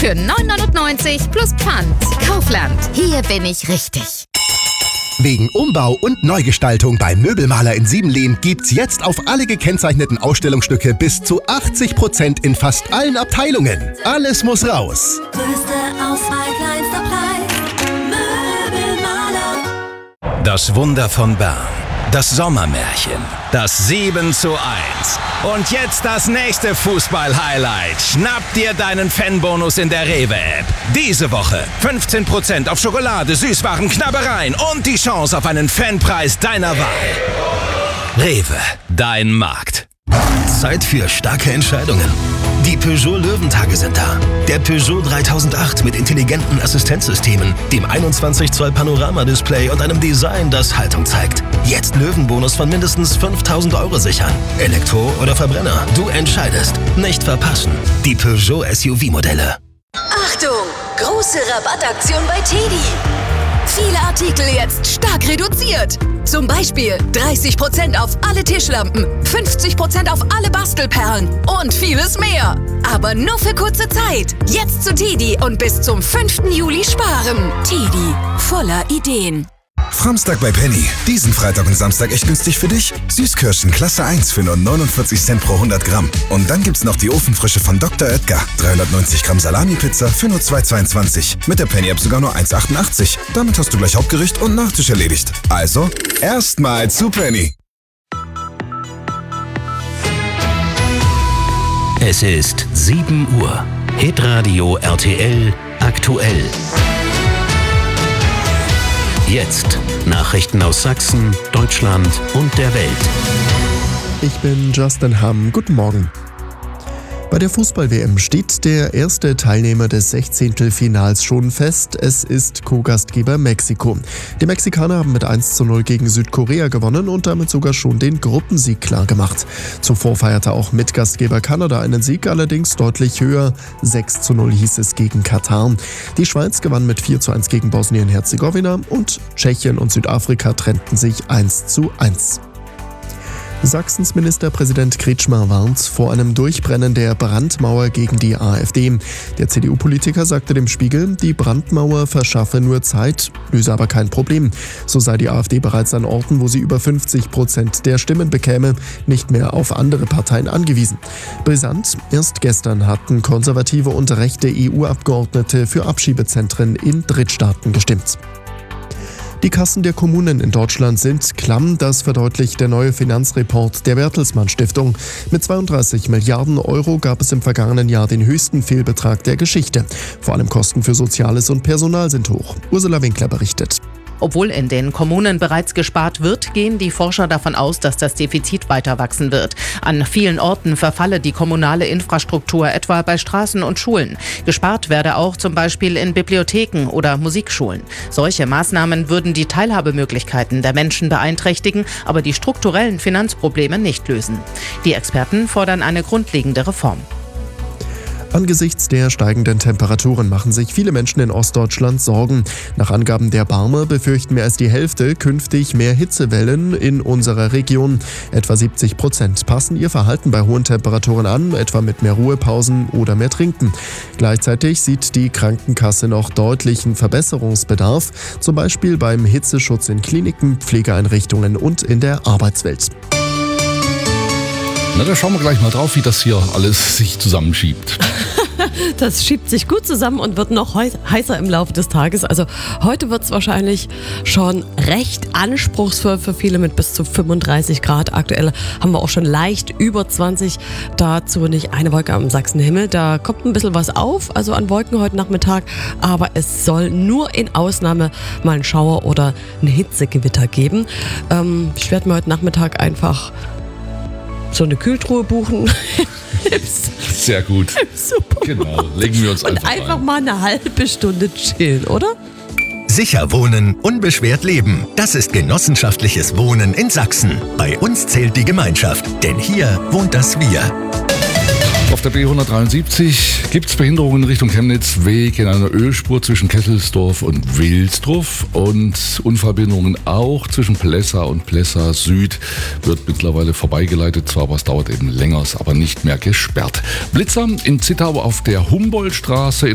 für 9,99 plus Pfand. Kaufland, hier bin ich richtig. Wegen Umbau und Neugestaltung beim Möbelmaler in Siebenlehn gibt's jetzt auf alle gekennzeichneten Ausstellungsstücke bis zu 80% in fast allen Abteilungen. Alles muss raus. Größte Auswahl, kleinster Preis. Möbelmaler. Das Wunder von Bern. Das Sommermärchen. Das 7:1. Und jetzt das nächste Fußball-Highlight. Schnapp dir deinen Fanbonus in der Rewe-App. Diese Woche 15% auf Schokolade, Süßwaren, Knabbereien und die Chance auf einen Fanpreis deiner Wahl. Rewe, dein Markt. Zeit für starke Entscheidungen. Die Peugeot Löwentage sind da. Der Peugeot 3008 mit intelligenten Assistenzsystemen, dem 21 Zoll Panoramadisplay und einem Design, das Haltung zeigt. Jetzt Löwenbonus von mindestens 5.000 € sichern. Elektro oder Verbrenner, du entscheidest. Nicht verpassen. Die Peugeot SUV-Modelle. Achtung! Große Rabattaktion bei TEDi. Viele Artikel jetzt stark reduziert. Zum Beispiel 30% auf alle Tischlampen, 50% auf alle Bastelperlen und vieles mehr. Aber nur für kurze Zeit. Jetzt zu TEDi und bis zum 5. Juli sparen. TEDi, voller Ideen. Framstag bei Penny. Diesen Freitag und Samstag echt günstig für dich. Süßkirschen Klasse 1 für nur 49 Cent pro 100 Gramm. Und dann gibt's noch die Ofenfrische von Dr. Oetker. 390 Gramm Salami-Pizza für nur 2,22. Mit der Penny-App sogar nur 1,88. Damit hast du gleich Hauptgericht und Nachtisch erledigt. Also, erstmal zu Penny. Es ist 7 Uhr. Hitradio RTL aktuell. Jetzt Nachrichten aus Sachsen, Deutschland und der Welt. Ich bin Justin Hamm. Guten Morgen. Bei der Fußball-WM steht der erste Teilnehmer des 16. schon fest. Es ist Co-Gastgeber Mexiko. Die Mexikaner haben mit 1:0 gegen Südkorea gewonnen und damit sogar schon den Gruppensieg klargemacht. Zuvor feierte auch Mitgastgeber Kanada einen Sieg, allerdings deutlich höher. 6:0 hieß es gegen Katar. Die Schweiz gewann mit 4:1 gegen Bosnien-Herzegowina und Tschechien und Südafrika trennten sich 1:1. Sachsens Ministerpräsident Kretschmer warnt vor einem Durchbrennen der Brandmauer gegen die AfD. Der CDU-Politiker sagte dem Spiegel, die Brandmauer verschaffe nur Zeit, löse aber kein Problem. So sei die AfD bereits an Orten, wo sie über 50% der Stimmen bekäme, nicht mehr auf andere Parteien angewiesen. Brisant, erst gestern hatten konservative und rechte EU-Abgeordnete für Abschiebezentren in Drittstaaten gestimmt. Die Kassen der Kommunen in Deutschland sind klamm, das verdeutlicht der neue Finanzreport der Bertelsmann Stiftung. Mit 32 Milliarden € gab es im vergangenen Jahr den höchsten Fehlbetrag der Geschichte. Vor allem Kosten für Soziales und Personal sind hoch. Ursula Winkler berichtet. Obwohl in den Kommunen bereits gespart wird, gehen die Forscher davon aus, dass das Defizit weiter wachsen wird. An vielen Orten verfalle die kommunale Infrastruktur, etwa bei Straßen und Schulen. Gespart werde auch zum Beispiel in Bibliotheken oder Musikschulen. Solche Maßnahmen würden die Teilhabemöglichkeiten der Menschen beeinträchtigen, aber die strukturellen Finanzprobleme nicht lösen. Die Experten fordern eine grundlegende Reform. Angesichts der steigenden Temperaturen machen sich viele Menschen in Ostdeutschland Sorgen. Nach Angaben der Barmer befürchten mehr als die Hälfte künftig mehr Hitzewellen in unserer Region. Etwa 70% passen ihr Verhalten bei hohen Temperaturen an, etwa mit mehr Ruhepausen oder mehr Trinken. Gleichzeitig sieht die Krankenkasse noch deutlichen Verbesserungsbedarf, zum Beispiel beim Hitzeschutz in Kliniken, Pflegeeinrichtungen und in der Arbeitswelt. Na, da schauen wir gleich mal drauf, wie das hier alles sich zusammenschiebt. Das schiebt sich gut zusammen und wird noch heißer im Laufe des Tages. Also heute wird es wahrscheinlich schon recht anspruchsvoll für viele mit bis zu 35 Grad. Aktuell haben wir auch schon leicht über 20. Dazu nicht eine Wolke am Sachsenhimmel. Da kommt ein bisschen was auf, also an Wolken heute Nachmittag. Aber es soll nur in Ausnahme mal einen Schauer oder ein Hitzegewitter geben. Ich werde mir heute Nachmittag einfach so eine Kühltruhe buchen. Sehr gut. Super. Genau, legen wir uns einfach mal eine halbe Stunde chillen, oder? Sicher wohnen, unbeschwert leben. Das ist genossenschaftliches Wohnen in Sachsen. Bei uns zählt die Gemeinschaft, denn hier wohnt das Wir. Auf der B173 gibt es Behinderungen in Richtung Chemnitz wegen einer Ölspur zwischen Kesselsdorf und Wilsdruff und Unfallbehinderungen auch zwischen Plessa und Plessa Süd wird mittlerweile vorbeigeleitet, zwar, aber es dauert eben länger, ist aber nicht mehr gesperrt. Blitzer in Zittau auf der Humboldtstraße